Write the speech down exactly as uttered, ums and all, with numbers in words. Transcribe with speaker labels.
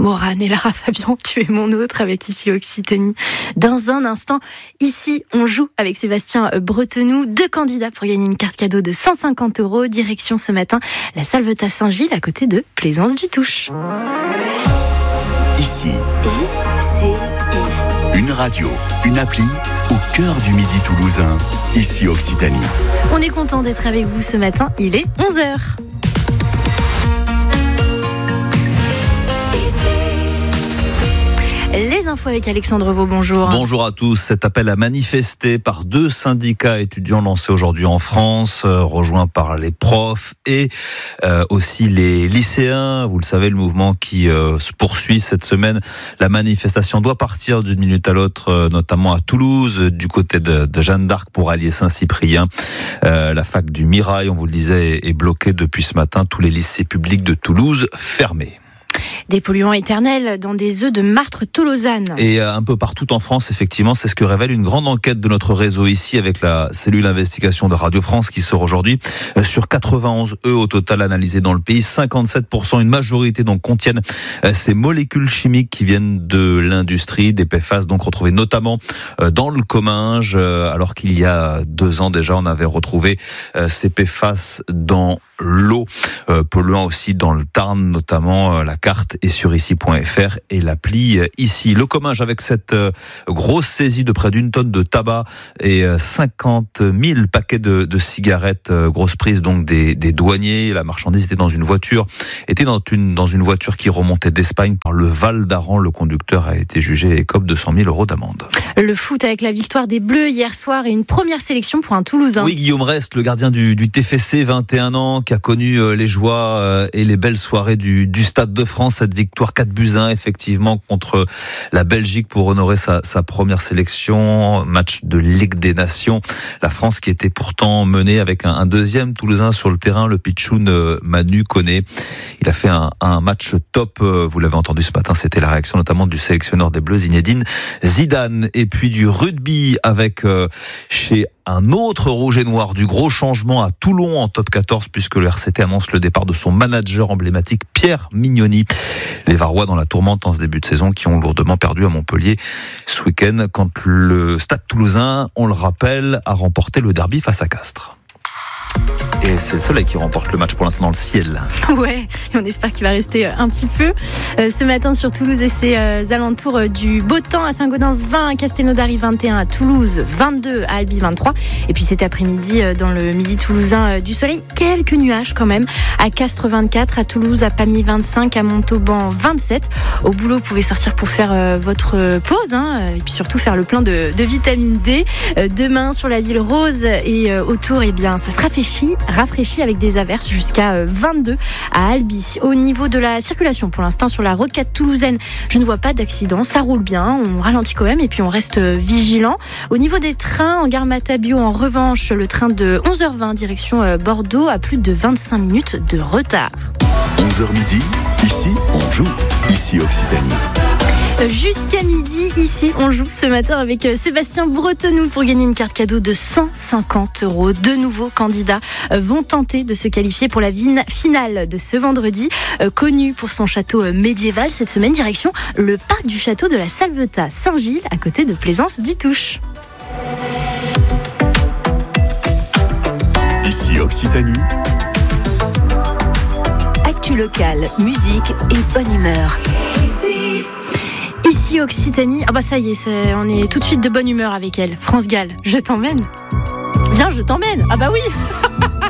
Speaker 1: Morane et Lara Fabian, tu es mon autre avec Ici Occitanie. Dans un instant, ici on joue avec Sébastien Bretenoux, deux candidats pour gagner une carte cadeau de cent cinquante euros. Direction ce matin la Salvetat Saint-Gilles à côté de Plaisance du Touche.
Speaker 2: Ici,
Speaker 3: I C I.
Speaker 2: Une radio, une appli au cœur du midi toulousain. Ici Occitanie.
Speaker 1: On est content d'être avec vous ce matin, il est onze heures. Les infos avec Alexandre Vaux, bonjour.
Speaker 4: Bonjour à tous. Cet appel à manifester par deux syndicats étudiants lancés aujourd'hui en France, euh, rejoints par les profs et euh, aussi les lycéens. Vous le savez, le mouvement qui euh, se poursuit cette semaine. La manifestation doit partir d'une minute à l'autre, euh, notamment à Toulouse, du côté de, de Jeanne d'Arc pour allier Saint-Cyprien. Euh, la fac du Mirail, on vous le disait, est bloquée depuis ce matin. Tous les lycées publics de Toulouse fermés.
Speaker 1: Des polluants éternels dans des œufs de martre tolosane.
Speaker 4: Et un peu partout en France, effectivement, c'est ce que révèle une grande enquête de notre réseau ici avec la cellule d'investigation de Radio France qui sort aujourd'hui. Sur quatre-vingt-onze œufs au total analysés dans le pays, cinquante-sept pour cent, une majorité donc contiennent ces molécules chimiques qui viennent de l'industrie, des P F A S donc retrouvés notamment dans le Comminges, alors qu'il y a deux ans déjà on avait retrouvé ces P F A S dans l'eau, euh, polluant aussi dans le Tarn, notamment euh, la carte est sur ici point f r et l'appli euh, ici. Le Comminges avec cette euh, grosse saisie de près d'une tonne de tabac et euh, cinquante mille paquets de, de cigarettes, euh, grosse prise donc des, des douaniers. La marchandise était dans une voiture, était dans une, dans une voiture qui remontait d'Espagne par le Val d'Aran. Le conducteur a été jugé et écope de cent mille euros d'amende.
Speaker 1: Le foot avec la victoire des Bleus hier soir et une première sélection pour un Toulousain.
Speaker 4: Oui, Guillaume Rest, le gardien du, du T F C, vingt et un ans, qui a connu les joies et les belles soirées du, du Stade de France. Cette victoire quatre buts à un effectivement contre la Belgique pour honorer sa, sa première sélection, match de Ligue des Nations. La France qui était pourtant menée avec un, un deuxième Toulousain sur le terrain, le pitchoun Manu Koné. Il a fait un, un match top, vous l'avez entendu ce matin, c'était la réaction notamment du sélectionneur des Bleus, Zinedine Zidane. Et puis du rugby avec euh, chez un autre rouge et noir, du gros changement à Toulon en top quatorze puisque le R C T annonce le départ de son manager emblématique Pierre Mignoni. Les Varois dans la tourmente en ce début de saison qui ont lourdement perdu à Montpellier ce week-end quand le Stade Toulousain, on le rappelle, a remporté le derby face à Castres. Et c'est le soleil qui remporte le match pour l'instant dans le ciel.
Speaker 1: Ouais, et on espère qu'il va rester un petit peu. Euh, ce matin sur Toulouse et ses euh, alentours euh, du beau temps à Saint-Gaudens vingt, à Castelnaudary vingt et un, à Toulouse vingt-deux, à Albi vingt-trois. Et puis cet après-midi euh, dans le midi toulousain euh, du soleil, quelques nuages quand même. À Castres vingt-quatre, à Toulouse, à Pamiers vingt-cinq, à Montauban vingt-sept. Au boulot, vous pouvez sortir pour faire euh, votre pause hein, et puis surtout faire le plein de, de vitamine D. Euh, demain sur la ville rose et euh, autour, eh bien, ça se rafraîchit. rafraîchi avec des averses jusqu'à vingt-deux à Albi. Au niveau de la circulation, pour l'instant sur la rocade toulousaine, je ne vois pas d'accident, ça roule bien, on ralentit quand même et puis on reste vigilant. Au niveau des trains, en gare Matabio, en revanche, le train de onze heures vingt direction Bordeaux a plus de vingt-cinq minutes de retard.
Speaker 2: onze heures midi, ici on joue, ici Occitanie.
Speaker 1: Jusqu'à midi, ici, on joue ce matin avec Sébastien Bretenoux pour gagner une carte cadeau de cent cinquante euros. Deux nouveaux candidats vont tenter de se qualifier pour la finale de ce vendredi. Connu pour son château médiéval, cette semaine, direction le parc du château de la Salvetat Saint-Gilles, à côté de Plaisance du Touche.
Speaker 2: Ici Occitanie.
Speaker 3: Actu locale, musique et bonne humeur.
Speaker 1: Ici Occitanie, ah bah ça y est, c'est, on est tout de suite de bonne humeur avec elle. France Gall, je t'emmène. Viens, je t'emmène. Ah bah oui.